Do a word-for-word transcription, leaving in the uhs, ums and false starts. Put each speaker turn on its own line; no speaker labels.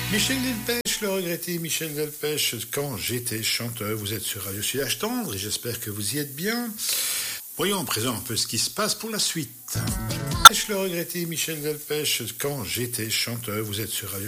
Michel Delpech, le regretté Michel Delpech, quand j'étais chanteur, vous êtes sur Radio Sud Tendre et j'espère que vous y êtes bien. Voyons à présent un peu ce qui se passe pour la suite. Le regretté Michel Delpech, quand j'étais chanteur, vous êtes sur Radio